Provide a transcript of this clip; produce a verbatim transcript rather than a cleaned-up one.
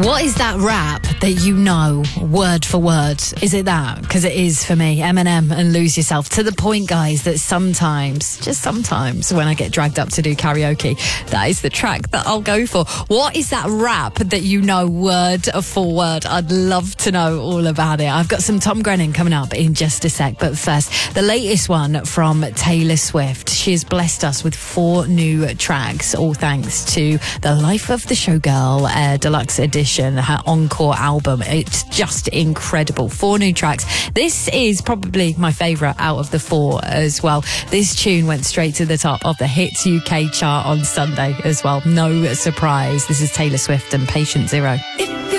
What is that rap that you know word for word? Is it that? Because it is for me. Eminem and Lose Yourself. To the point, guys, that sometimes, just sometimes, when I get dragged up to do karaoke, that is the track that I'll go for. What is that rap that you know word for word? I'd love to know all about it. I've got some Tom Grennan coming up in just a sec. But first, the latest one from Taylor Swift. She has blessed us with four new tracks, all thanks to the Life of the Showgirl uh, Deluxe Edition, her encore album. It's just incredible. Four new tracks. This is probably my favourite out of the four as well. This tune went straight to the top of the Hits U K chart on Sunday as well. No surprise. This is Taylor Swift and Patient Zero. If